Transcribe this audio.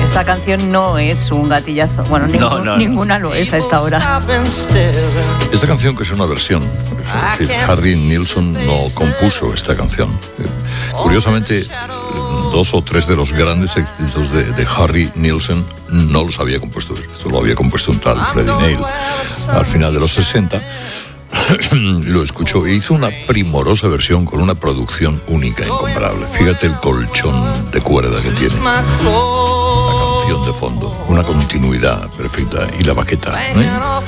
esta canción no es un gatillazo. Bueno, ninguna lo es a esta hora. Esta canción, que es una versión, es decir, Harry Nilsson no compuso esta canción. Curiosamente, 2 o 3 de los grandes éxitos de Harry Nilsson no los había compuesto. Esto lo había compuesto un tal Freddie Neil al final de los 60. Lo escuchó e hizo una primorosa versión con una producción única, incomparable. Fíjate el colchón de cuerda que tiene, la canción de fondo, una continuidad perfecta, y la baqueta,